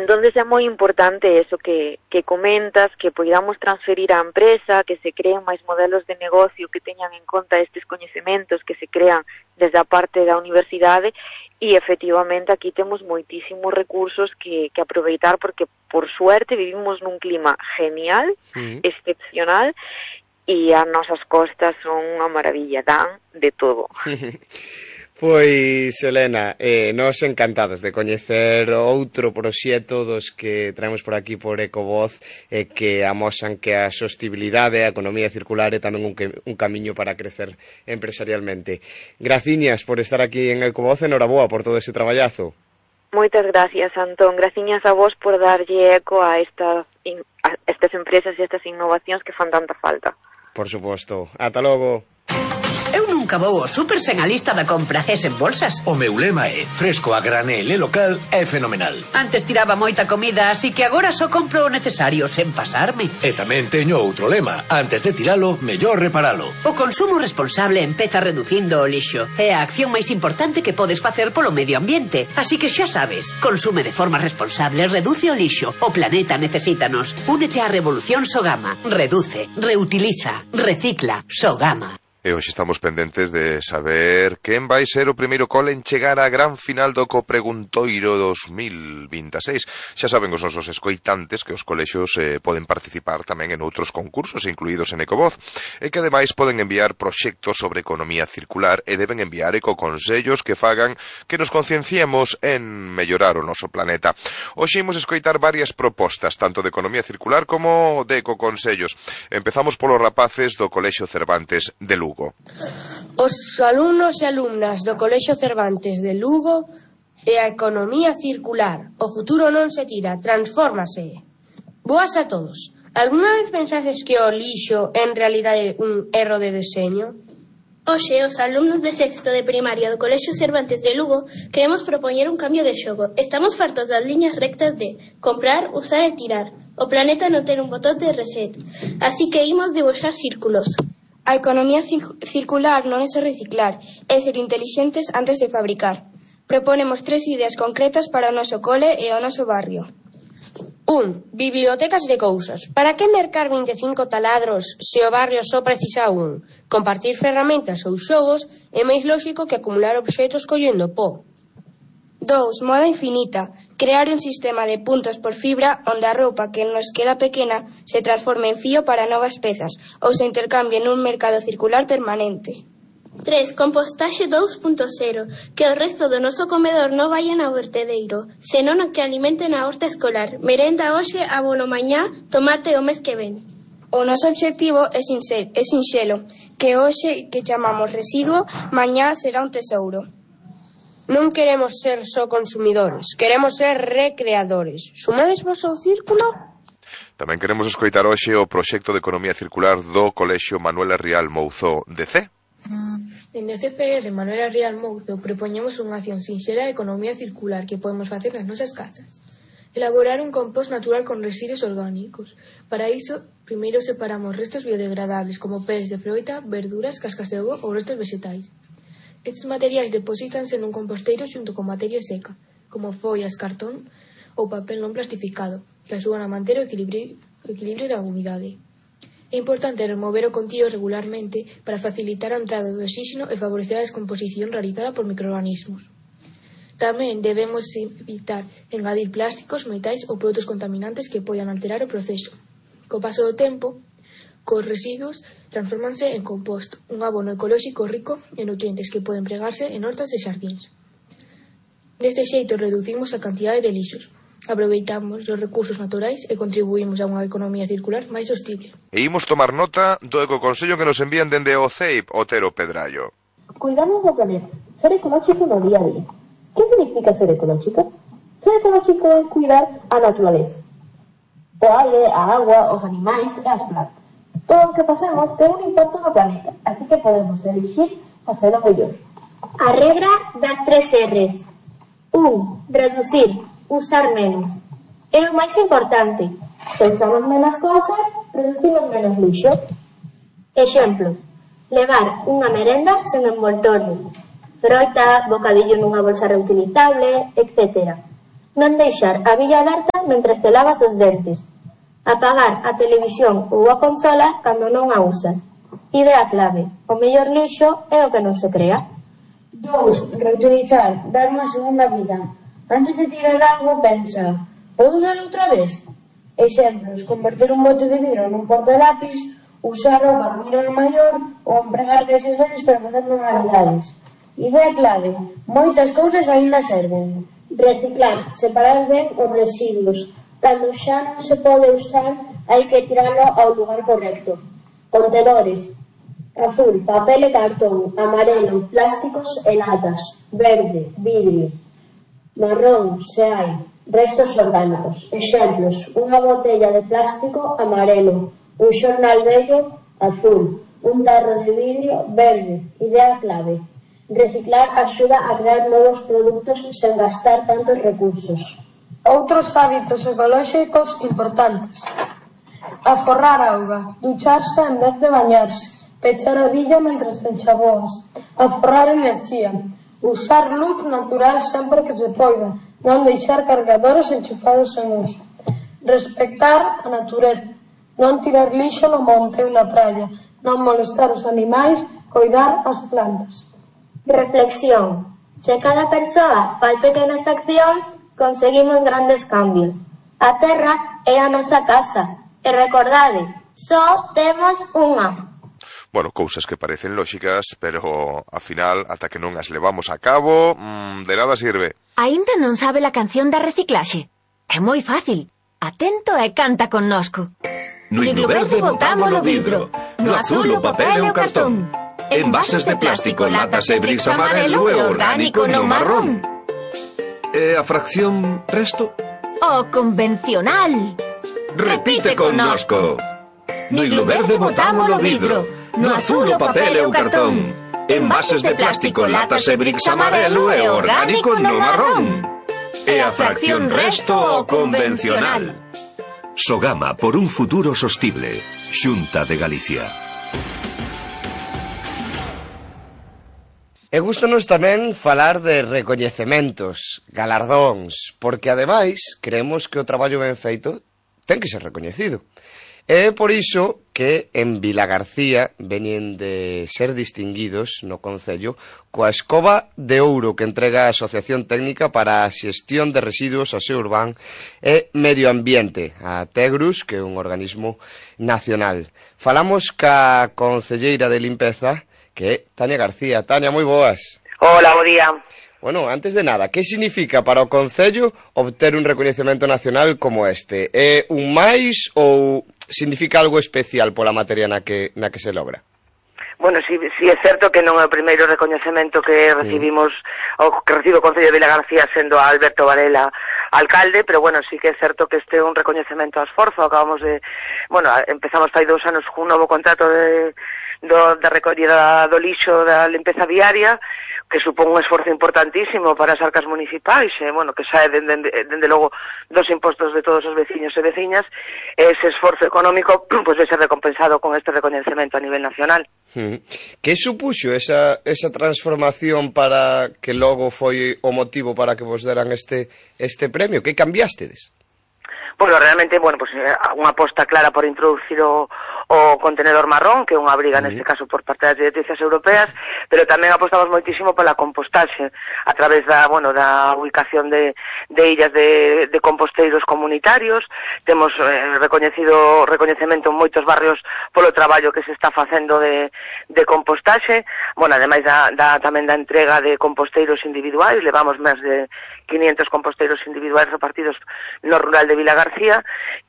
Entonces é moi importante eso que comentas, que poidamos transferir á empresa, que se creen máis modelos de negocio que teñan en conta estes coñecementos que se crean desde a parte da universidade e efectivamente aquí temos moitísimos recursos que aproveitar porque por suerte vivimos nun clima genial, excepcional e as nosas costas son unha maravilla, dan de todo. Pois, Elena, nós encantados de coñecer outro proxecto dos que traemos por aquí por Ecovoz que amosan que a sostibilidade, a economía circular é tamén un camiño para crecer empresarialmente. Graciñas por estar aquí en Ecovoz, enhoraboa por todo ese traballazo. Moitas gracias, Antón. Graciñas a vos por darlle eco a estas empresas e estas innovacións que fan tanta falta. Por suposto. Ata logo. Eu nunca vou ao super sen a lista da compra e sen bolsas. O meu lema é fresco a granel e local é fenomenal. Antes tiraba moita comida, así que agora só compro o necesario sen pasarme. E tamén teño outro lema. Antes de tiralo, mellor reparalo. O consumo responsable empeza reducindo o lixo. É a acción máis importante que podes facer polo medio ambiente. Así que xa sabes, consume de forma responsable, reduce o lixo. O planeta necesítanos. Únete á revolución Sogama. Reduce, reutiliza, recicla. Sogama. E hoxe estamos pendentes de saber quen vai ser o primeiro cole en chegar á gran final do Copreguntoiro 2026. Xa saben os nosos escoitantes que os colexios poden participar tamén en outros concursos incluídos en Ecovoz e que ademais poden enviar proxectos sobre economía circular e deben enviar ecoconsellos que fagan que nos concienciemos en mellorar o noso planeta. Hoxe imos escoitar varias propostas, tanto de economía circular como de ecoconsellos. Empezamos polos rapaces do Colexio Cervantes de Lugo. Os alumnos e alumnas do Colexio Cervantes de Lugo e a economía circular. O futuro non se tira, transfórmase. Boas a todos. Alguna vez pensases que o lixo en realidade é un erro de deseño? Hoxe, os alumnos de sexto de primaria do Colexio Cervantes de Lugo queremos propoñer un cambio de xogo. Estamos fartos das liñas rectas de comprar, usar e tirar. O planeta non ten un botón de reset. Así que imos dibuixar círculos. A economía circular non é só reciclar, é ser intelixentes antes de fabricar. Proponemos 3 ideas concretas para o noso cole e o noso barrio. 1. Bibliotecas de cousas. Para que mercar 25 taladros se o barrio só precisa un? Compartir ferramentas ou xogos é máis lóxico que acumular obxetos collendo pó. 2. Moda infinita. Crear un sistema de puntos por fibra onde a roupa que nos queda pequena se transforme en fío para novas pezas ou se intercambie nun mercado circular permanente. 3. Compostaxe 2.0. Que o resto do noso comedor non vayan ao vertedeiro, senón a que alimenten a horta escolar. Merenda hoxe, abono mañá, tomate o mes que ven. O noso obxectivo é sinxelo, que hoxe que chamamos residuo, mañá será un tesouro. Non queremos ser só consumidores, queremos ser recreadores. Sumades vos ao círculo? Tamén queremos escoitar hoxe o proxecto de economía circular do Colexio Manuela Rial Mouzó de C. Dende CPR Manuela Rial Mouzó propoñemos unha acción sinxela de economía circular que podemos facer nas nosas casas. Elaborar un compost natural con residuos orgánicos. Para iso, primeiro separamos restos biodegradables como peles de froita, verduras, cascas de ovo ou restos vegetais. Estes materiais deposítanse nun composteiro xunto con materia seca, como follas, cartón ou papel non plastificado, que axudan a manter o equilibrio da humidade. É importante remover o contido regularmente para facilitar a entrada do oxígeno e favorecer a descomposición realizada por microorganismos. Tamén debemos evitar engadir plásticos, metais ou produtos contaminantes que poidan alterar o proceso. Co paso do tempo, cos residuos transformanse en compost, un abono ecolóxico rico en nutrientes que poden empregarse en hortas e xardíns. Deste xeito reducimos a cantidade de lixos, aproveitamos os recursos naturais e contribuímos a unha economía circular máis sostible. E imos tomar nota do ecoconsello que nos envían dende o CEIP, Otero Pedrallo. Cuidamos do planeta, ser ecolóxico no día a día. Que significa ser ecolóxico? Ser ecolóxico é cuidar a naturaleza, o aire, a agua, os animais e as plantas. Todo o que facemos ten un impacto no planeta, así que podemos elegir facelo mellor. A regra das 3 R's. 1. Reducir, usar menos. É o máis importante. Pensamos menos cousas, reducimos menos lixo. Exemplo. Levar unha merenda sen envoltorio. Froita, bocadillo nunha bolsa reutilizable, etc. Non deixar a billa aberta mentres te lavas os dentes. Apagar a televisión ou a consola cando non a usas. Idea clave: o mellor lixo é o que non se crea. 2. Reutilizar, dar unha segunda vida. Antes de tirar algo, pensa: podo usar outra vez? Exemplos: converter un bote de vidro nun portalápis, usar o para un grano maior ou empregar 10 veces para facer manualidades. Idea clave: moitas cousas aínda serven. Reciclar, separar ben os residuos. Cando xa non se pode usar, hai que tiralo ao lugar correcto. Contenedores: azul, papel e cartón; amarelo, plásticos e latas; verde, vidrio; marrón, se hai, restos orgánicos. Exemplos: unha botella de plástico, amarelo; un xornal vello, azul; un tarro de vidrio, verde. Idea clave: reciclar axuda a crear novos produtos sen gastar tantos recursos. Outros hábitos ecolóxicos importantes: aforrar auga, ducharse en vez de bañarse, pechar a billa mentres te enxaboas, aforrar enerxía, usar luz natural sempre que se poida, non deixar cargadores enchufados en uso, respectar a natureza, non tirar lixo no monte ou na praia, non molestar os animais, coidar as plantas. Reflexión: se cada persoa fai pequenas accións, conseguimos grandes cambios. A terra é a nosa casa. E recordade, só temos unha. Bueno, cousas que parecen lóxicas, pero, ao final, ata que non as levamos a cabo, de nada sirve. Aínda non sabe la canción da reciclaxe? É moi fácil. Atento e canta connosco. No iglo verde botámolo vidro, no azul o papel e o cartón. Envases de plástico, latas e bricks amarelo e orgánico no marrón. E a fracción resto? O convencional. Repite connosco. No iglo verde botámolo vidro, no azul o papel e o cartón. Envases de plástico, latas e bricks amarelo e orgánico no marrón. E a fracción resto o convencional. Sogama por un futuro sostible. Xunta de Galicia. E gústanos tamén falar de recoñecementos, galardóns, porque ademais creemos que o traballo ben feito ten que ser recoñecido. É por iso que en Vilagarcía veñen de ser distinguidos no Concello coa Escoba de Ouro que entrega a Asociación Técnica para a Xestión de Residuos Aseo Urbán e Medio Ambiente, a TEGRUS, que é un organismo nacional. Falamos ca concelleira de limpeza, que é Tania García. Tania, moi boas. Hola, bo día. Bueno, antes de nada, que significa para o Concello obter un recoñecemento nacional como este? É un máis ou significa algo especial pola materia na que se logra? Bueno, si é certo que non é o primeiro recoñecemento que recibimos, o que recibe o Concello de Vilagarcía sendo a Alberto Varela alcalde, pero bueno, sí que é certo que este é un recoñecemento a esforzo. Acabamos de, bueno, empezamos fai 2 anos cun novo contrato da recollida do lixo da limpeza viaria, que supón un esforzo importantísimo para as arcas municipais, bueno, que sae dende logo dos impostos de todos os veciños e veciñas, ese esforzo económico pues vai ser recompensado con este recoñecemento a nivel nacional. Que supuxo esa transformación para que logo foi o motivo para que vos deran este premio? Que cambiastedes? Bueno, realmente, bueno, pues unha aposta clara por introducir o contenedor marrón, que é unha obriga neste caso por parte das directrices europeas, pero tamén apostamos moitísimo pola compostaxe a través da ubicación de illas de composteiros comunitarios. Temos recoñecemento en moitos barrios polo traballo que se está facendo de compostaxe. Bueno, ademais tamén da entrega de composteiros individuais, levamos máis de 500 composteiros individuais repartidos no rural de Vilagarcía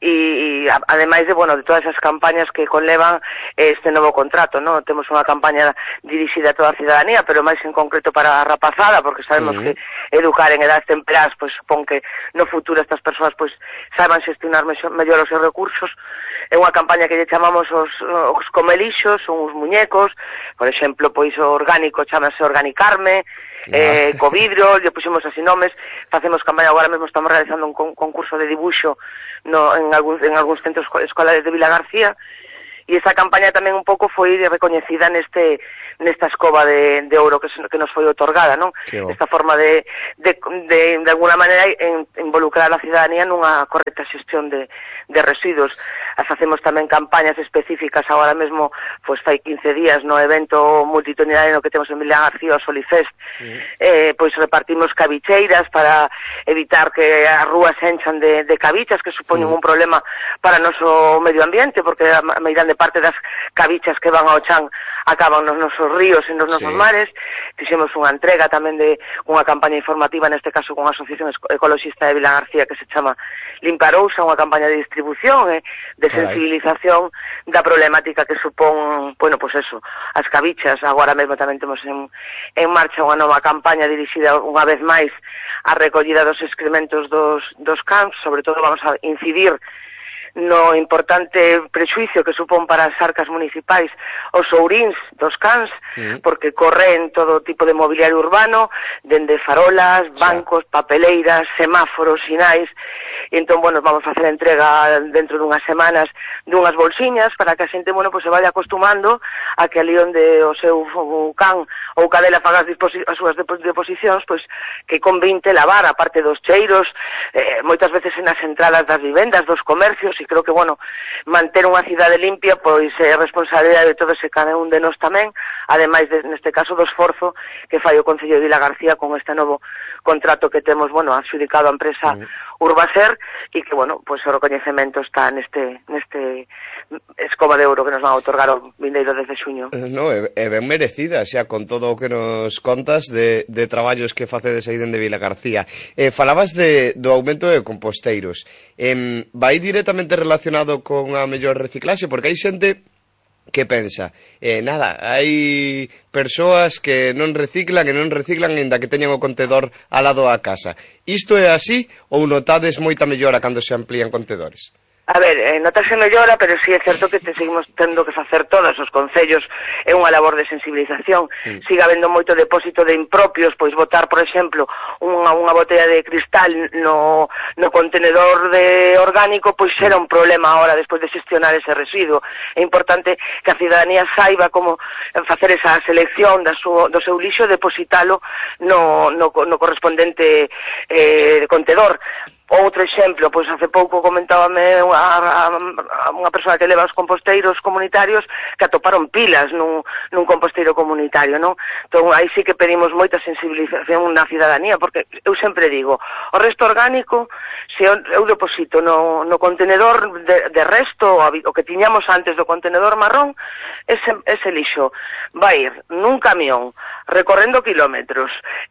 e ademais de todas as campañas que conlevan este novo contrato, ¿no? Temos unha campaña dirixida a toda a cidadanía, pero máis en concreto para a rapazada, porque sabemos que educar en edades temperás pois supón que no futuro estas persoas pois saiban xestionar mellor os seus recursos. É unha campaña que lle chamamos os comelixos, son uns muñecos, por exemplo, pois o orgánico chamase Organicarme, co vidro, lle puxemos así nomes. Facemos campaña, agora mesmo estamos realizando un concurso de dibuixo en algúns centros escolares de Vilagarcía, e esa campaña tamén un pouco foi recoñecida neste nesta escoba de ouro que nos foi otorgada, non? Esta forma de alguna maneira involucrar a cidadanía nunha correcta xestión de residuos. Facemos tamén campañas específicas agora mesmo, pois fai 15 días no evento multitudinario que temos en Milán García, o Solifest, pois repartimos cabicheiras para evitar que as rúas se enchan de cabichas, que supoñen un problema para o noso medio ambiente, porque a meirande parte das cabichas que van ao chan acaban nos nosos ríos e nos nosos mares. Fixemos unha entrega tamén de unha campaña informativa, neste caso con a Asociación Ecologista de Milán García, que se chama Limpar Ousa, unha campaña de distribución e de sensibilización da problemática que supón, bueno, pois eso, as cabichas. Agora mesmo tamén temos en marcha unha nova campaña dirixida unha vez máis á recollida dos excrementos dos cans. Sobre todo vamos a incidir no importante prexuicio que supón para as arcas municipais os ouríns dos cans, porque corren todo tipo de mobiliario urbano, dende farolas, bancos, papeleiras, semáforos, sinais. E entón, bueno, vamos a facer entrega dentro dunhas semanas dunhas bolsiñas para que a xente, bueno, pues se vaya acostumando a que ali onde o seu can ou cadela faga as súas deposicións, pois que convinte lavar, a parte dos cheiros, moitas veces nas entradas das vivendas, dos comercios. E creo que, bueno, manter unha cidade limpia pois é responsabilidade de todos e cada un de nós tamén, ademais neste caso do esforzo que fai o Concello de Vila García con este novo contrato que temos, bueno, adxudicado a empresa Urbaser, e que, bueno, pois o recoñecemento está neste escoba de ouro que nos van a otorgar o vindeiro desde xuño. No, é ben merecida, xa, con todo o que nos contas de traballos que facedes aí dende Vila García. Falabas do aumento de composteiros. Vai directamente relacionado con a mellor reciclaxe, porque hai xente que pensa, hai persoas que non reciclan ainda que teñan o contedor al lado da casa. Isto é así ou notades moita mellora cando se amplían contedores? A ver, notase mellora, pero sí é certo que seguimos tendo que facer todos os concellos, é unha labor de sensibilización. Siga habendo moito depósito de impropios, pois botar, por exemplo, unha botella de cristal no contenedor de orgánico, pois era un problema ahora despois de xestionar ese residuo. É importante que a cidadanía saiba como facer esa selección do seu lixo e depositalo no correspondente contedor. Outro exemplo, pois hace pouco comentábame unha persoa que leva os composteiros comunitarios que atoparon pilas nun composteiro comunitario, non? Entón, aí sí que pedimos moita sensibilización na cidadanía, porque eu sempre digo, o resto orgánico, se eu deposito no contenedor de resto, o que tiñamos antes do contenedor marrón, ese lixo vai ir nun camión, recorrendo kilómetros,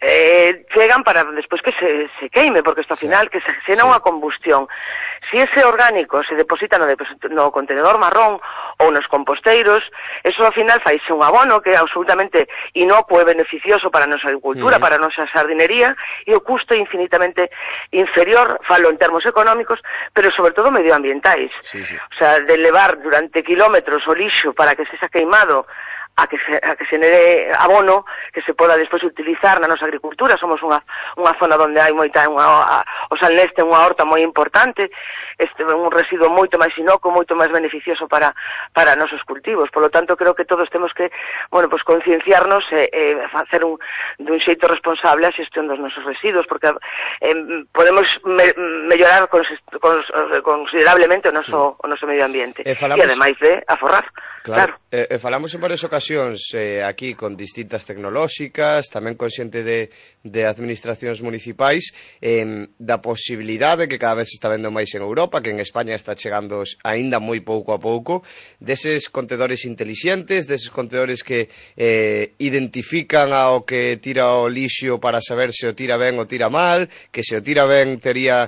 chegan para despois que se queime, porque isto ao final que se xena unha combustión. Si ese orgánico se deposita no contenedor marrón ou nos composteiros, eso ao final faise un abono que é absolutamente inocuo e beneficioso para a nosa agricultura, para a nosa sardinería, e o custo é infinitamente inferior, falo en termos económicos, pero sobre todo medioambientais. O sea, de levar durante kilómetros o lixo para que se xa queimado a que se genere abono que se poda despois utilizar na nosa agricultura. Somos unha zona onde hai moita, o Salneste é unha horta moi importante, un residuo moito máis inocuo, moito máis beneficioso para nosos cultivos. Por lo tanto, creo que todos temos que, bueno, pues concienciarnos e facer dun xeito responsable a xestión dos nosos residuos, porque podemos mellorar considerablemente o noso medio ambiente e ademais de aforrar. Claro. Falamos en varias ocasións aquí con distintas tecnolóxicas, tamén con xente de administracións municipais, da posibilidade que cada vez se está vendo máis en Europa, que en España está chegando aínda moi pouco a pouco, deses contedores intelixentes, deses contedores que identifican ao que tira o lixo para saber se o tira ben ou tira mal, que se o tira ben tería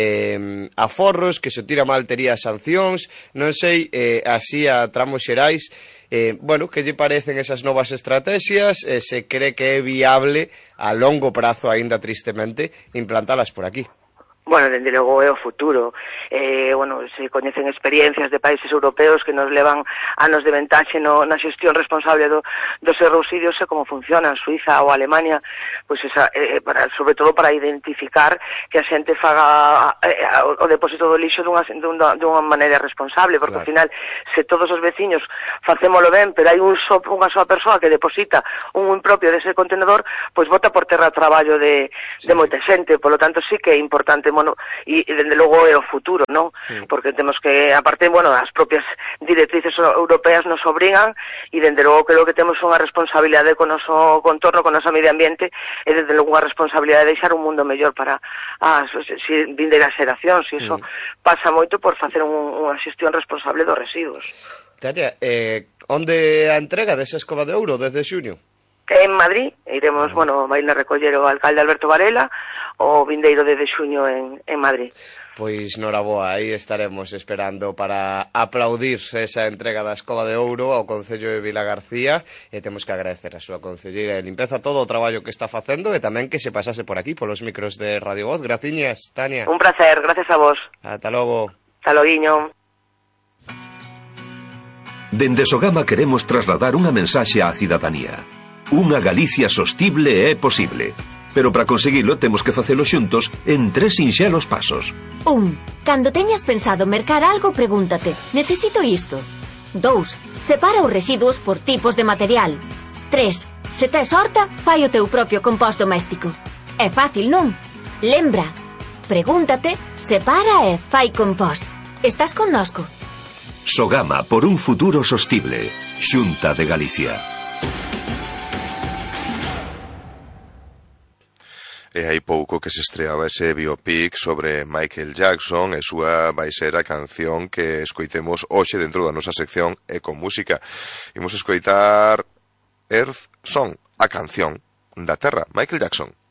aforros, que se o tira mal tería sancións, non sei, así a tramos xerais. Bueno, que lle parecen esas novas estrategias, se cree que é viable a longo prazo, aínda tristemente, implantalas por aquí? Bueno, dende logo é o futuro. Se coñecen experiencias de países europeos que nos levan anos de ventaxe na xestión responsable dos seus residuos e como funcionan Suiza ou Alemania, pois sobre todo para identificar que a xente faga o depósito do lixo dunha maneira responsable, porque ao final, se todos os veciños facémolo ben, pero hai unha soa persoa que deposita un impropio dese contenedor, pois bota por terra o traballo de moita xente. Polo tanto, sí que é importante, e dende logo é o futuro, non? Porque temos que, aparte, as propias directrices europeas nos obrigan, e dende logo creo que temos unha responsabilidade con o noso contorno, con o noso medio ambiente, e dende logo unha responsabilidade de deixar un mundo mellor para as vindeiras xeracións, e iso pasa moito por facer unha xestión responsable dos residuos. Tania, onde a entrega desa escova de ouro desde xuño? En Madrid, iremos, vai a recoller o alcalde Alberto Varela o vindeiro de xuño en Madrid. Pois noraboa, aí estaremos esperando para aplaudir esa entrega da escova de ouro ao Concello de Vilagarcía, e temos que agradecer a súa concelleira de limpeza todo o traballo que está facendo, e tamén que se pasase por aquí, polos micros de Radio Voz. Graciñas, Tania. Un placer, gracias a vos. Ata logo. Ata loguiño. Dende Sogama queremos trasladar unha mensaxe á cidadanía. Unha Galicia sostible é posible. Pero para conseguilo temos que facelo xuntos en 3 sinxelos pasos. 1. Cando teñas pensado mercar algo, pregúntate: necesito isto? 2. Separa os residuos por tipos de material. 3. Se tes horta, fai o teu propio compost doméstico. É fácil, non? Lembra, pregúntate, separa e fai compost. Estás connosco? Sogama por un futuro sostible. Xunta de Galicia. E hai pouco que se estreaba ese biopic sobre Michael Jackson e súa vai ser a canción que escoitemos hoxe dentro da nosa sección Ecomúsica. Imos escoitar Earth Song, a canción da Terra, Michael Jackson.